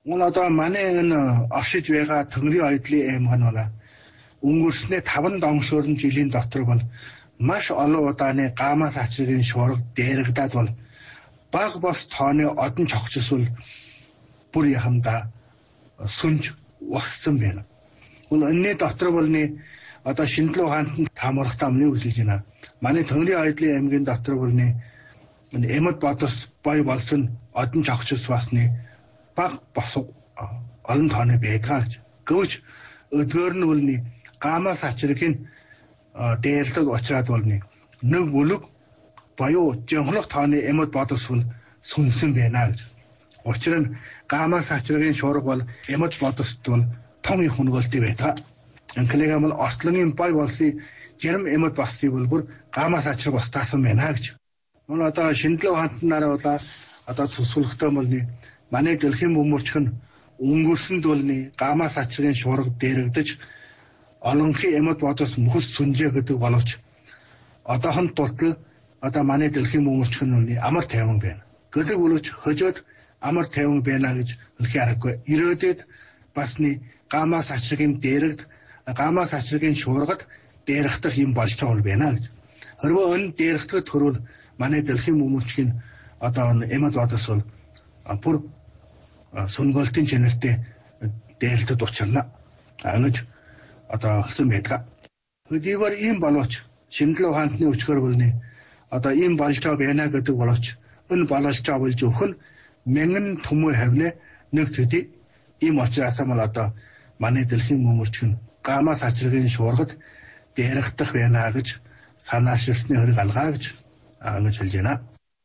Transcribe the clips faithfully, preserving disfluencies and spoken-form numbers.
Мөн одоо манай энэ оршиж байгаа Тэнгэрийн ойдлын аймаг нь бол өнгөрснөө таван доншорон жилийн дотор бол маш олон удааны гамаас ачиргийн шуурга дээрэгдээд бол баг бос тооны одон цогцсвол бүр яхамда сүнж уссан байна. Мөн энэний дотор болны одоо шинжлэх ухаанд таамархтаа өмнө үзүүлж байна. Манай Тэнгэрийн ойдлын аймгийн дотор болны эмд бодос бой болсон одон цогцс басны баг бос олон тооны байдаг. Гэвч өдгөр нь болны гамаас ачиргийн дээрэлдэг учраас болны нэг бүлэг боёо жинхэнэ тооны эмд бодос бол сүнсэн байна гэж. Учир нь гамаас ачиргийн шуурга бол эмд бодост бол том их хөнгөлтэй байдаг. Инхлэгээ бол ортлонгийн бой болсон жирам эмд басыг бол бүр гамаас ачирг устаасан байна гэж. Мөн одоо шинжлэх ухаанд нараа бол одоо цусвалхтай болны манай дэлхийн бөмбөрчг нь өнгөрсөнд болны гамаас ачиргийн шуурга дээрэгдэж олонхын эмд бодос мөхс сүнжээ гэдэг боловч одоохон тултал одоо манай дэлхийн бөмбөрчг нь амар тайван байна. Гэдэг үлж хожоод амар тайван байна гэж хэлэх аргагүй. Ирээдүйд басны гамаас ачиргийн дээрэгд гамаас ачиргийн шуургад дээрэгдэх юм болж байгаа байна гэж. Хэрвээ энэ дээрэгдэхэд төрвөл манай дэлхийн бөмбөрчгийн одоо эмд бодос бол бүр сүнгэлтийн чанартай дээрэлтэд учрна. Анаж одоо хэлсэн байдаг. Хөдийгээр ийм боловч шинжлэх ухааны өчгөр болны одоо ийм болж байгаа байна гэдэг боловч энэ болж байгаа болж өхөн мянган төмөө хавнаа нэг төдий ийм учраас мал одоо манай дэлхийн бөмбөрчг нь гамаас ачиргийн шуургад дээрэгдэх байна гэж санаашилсны хэрэг алгаа гэж ангаж хэлж байна.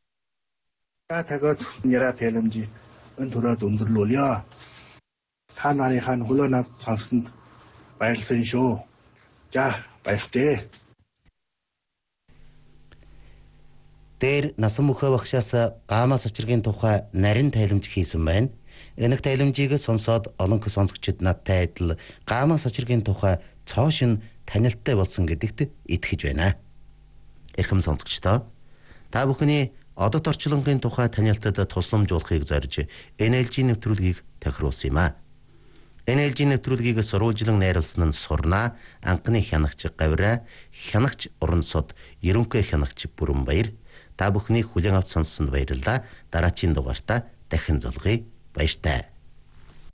Та тагад яра тэлэмжи энэ төрөд өндөрлүүлье. Та нарынхаа хөлөө нав сонсонд баярлсан шүү. За баяртай. Дээр насан мөхөө багшаас гамаас ачиргийн тухай нарийн тайлбар хийсэн байна. Энэх тайлбарыг сонсоод олон сонсогчид надтай адил гамаас ачиргийн тухай цоошин танилттай болсон гэдэгт итгэж байна. Эрхэм сонсогчдоо та бүхний одод орчлонгийн тухай танилтад тусламжуулахыг зорж эн эл жи нэвтрүүлгийг тохируулсан юм а. эн эл жи нэвтрүүлгийг сурвалжлан найруулсан нь Сурнаа, анхны хянагч Гавраа, хянагч Уран сод, ерөнхий хянагч Бүрэнбаяр. Та бүхний хүлээн авч сонссонд баярлалаа. Дараагийн дугаартаа дахин золгоё. Баяртай.